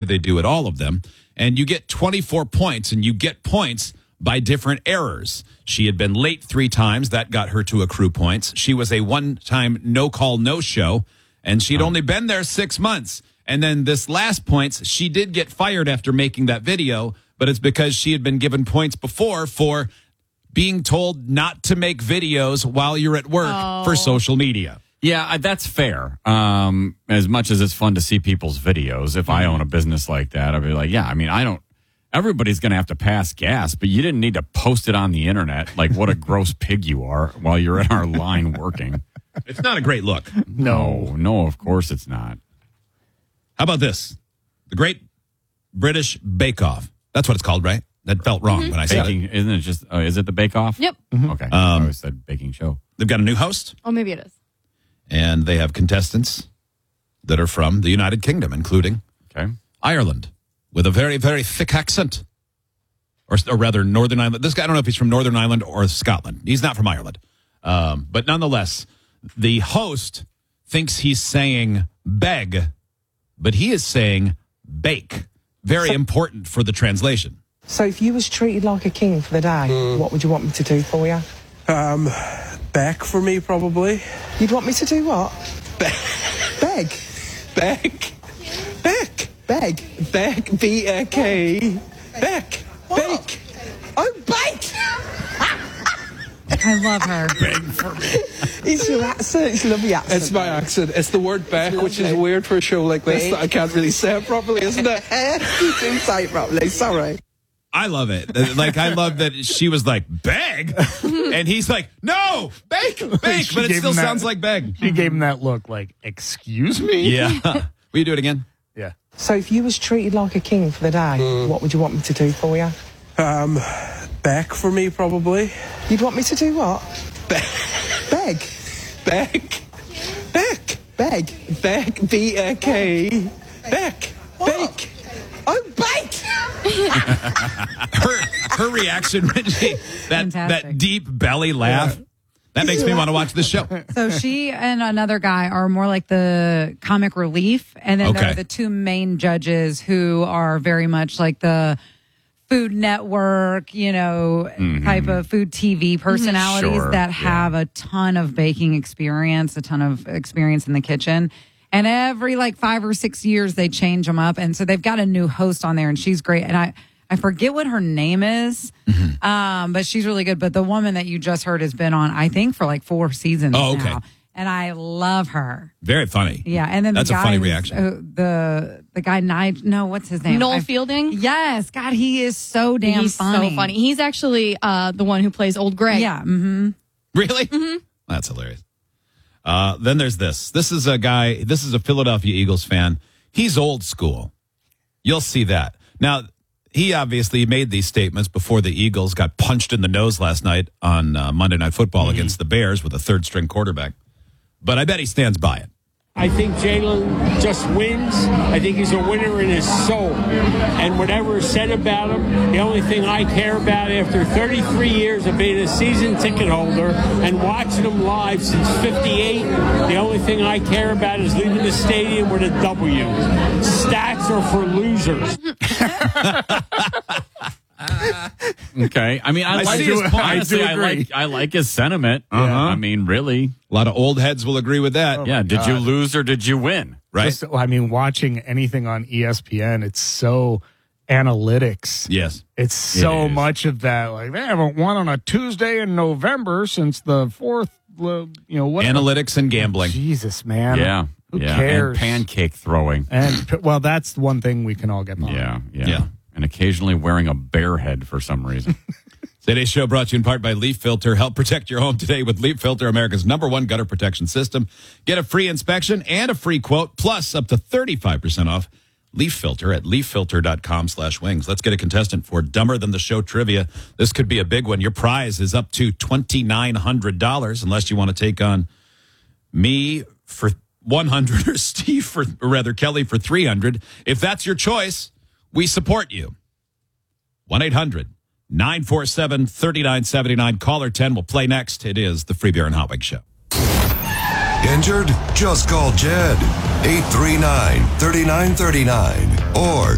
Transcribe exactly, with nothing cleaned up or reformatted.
they do at all of them. And you get twenty-four points, and you get points by different errors. She had been late three times. That got her to accrue points. She was a one-time no-call, no-show, and she'd oh. only been there six months. And then this last points, she did get fired after making that video, but it's because she had been given points before for being told not to make videos while you're at work oh. for social media. Yeah, that's fair. Um, as much as it's fun to see people's videos, if I own a business like that, I'd be like, yeah, I mean, I don't, everybody's going to have to pass gas, but you didn't need to post it on the internet like what a gross pig you are while you're in our line working. It's not a great look. No, no, of course it's not. How about this? The Great British Bake Off. That's what it's called, right? That felt wrong mm-hmm. when I said baking, it. Isn't it just, uh, is it the Bake Off? Yep. Mm-hmm. Okay. Um, I always said baking show. They've got a new host. Oh, maybe it is. And they have contestants that are from the United Kingdom, including okay. Ireland, with a very, very thick accent. Or, or rather, Northern Ireland. This guy, I don't know if he's from Northern Ireland or Scotland. He's not from Ireland. Um, but nonetheless, the host thinks he's saying beg, but he is saying bake. Very so, important for the translation. So if you was treated like a king for the day, mm. what would you want me to do for you? Um, beg for me, probably. You'd want me to do what? Beg. Beg. Beg. Beg. Beg. Beg. B A K. Beg. Bake. Oh, bake! I love her. Beg for me. It's your accent. It's a lovely accent. It's my accent. It's the word beg, which is weird for a show like this. That I can't really say it properly, isn't it? You didn't say it properly. Sorry. I love it. Like, I love that she was like, beg? And he's like, no, bake, bake. She But it still that, sounds like beg. She gave him that look like, excuse me? Yeah. Will you do it again? Yeah. So if you was treated like a king for the day, mm. what would you want me to do for you? Um, beg for me, probably. You'd want me to do what? Beg. Beg. Beg. Beg. Beg. Beg. B A K. Beg. Bake. Oh, bake! her her reaction, Richie, that, that deep belly laugh, yeah. that makes me want to watch the show. So she and another guy are more like the comic relief, and then okay. there are the two main judges who are very much like the Food Network, you know, mm-hmm. type of food T V personalities sure. that have yeah. a ton of baking experience, a ton of experience in the kitchen. And every like five or six years, they change them up. And so they've got a new host on there, and she's great. And I, I forget what her name is, mm-hmm. um, but she's really good. But the woman that you just heard has been on, I think, for like four seasons oh, okay. now. And I love her. Very funny. Yeah. And then That's the guy a funny is, reaction. Uh, the the guy, Nigel, no, what's his name? Noel I, Fielding? Yes. God, he is so damn He's funny. so funny. He's actually uh, the one who plays Old Greg. Yeah. Mm-hmm. Really? Mm-hmm. That's hilarious. Uh, then there's this. This is a guy, this is a Philadelphia Eagles fan. He's old school. You'll see that. Now, he obviously made these statements before the Eagles got punched in the nose last night on uh, Monday Night Football mm-hmm. against the Bears with a third-string quarterback. But I bet he stands by it. I think Jalen just wins. I think he's a winner in his soul. And whatever is said about him, the only thing I care about after thirty-three years of being a season ticket holder and watching him live since fifty-eight, the only thing I care about is leaving the stadium with a W. Stats are for losers. Okay. I mean, I, I like see his his point. point. Honestly, I I, do agree. like I like his sentiment. Uh-huh. I mean, really. A lot of old heads will agree with that. Oh yeah. Did God. you lose or did you win? Right. Just, I mean, watching anything on E S P N, it's so analytics. Yes. It's so it much of that. Like, they haven't won on a Tuesday in November since the fourth, you know, what? Analytics and gambling. Jesus, man. Yeah. Who yeah. cares? And pancake throwing. And, well, that's one thing we can all get behind. Yeah, yeah. Yeah. And occasionally wearing a bear head for some reason. Today's show brought to you in part by Leaf Filter. Help protect your home today with Leaf Filter, America's number one gutter protection system. Get a free inspection and a free quote, plus up to thirty-five percent off Leaf Filter at leaffilter.com slash wings. Let's get a contestant for Dumber Than the Show trivia. This could be a big one. Your prize is up to twenty-nine hundred dollars, unless you want to take on me for one hundred dollars or Steve for, or rather Kelly for three hundred dollars. If that's your choice, we support you. one eight hundred nine four seven three nine seven nine. Caller ten will play next. It is the Free Beer and Hot Wing Show. Injured? Just call Jed. eight three nine, three nine three nine. Or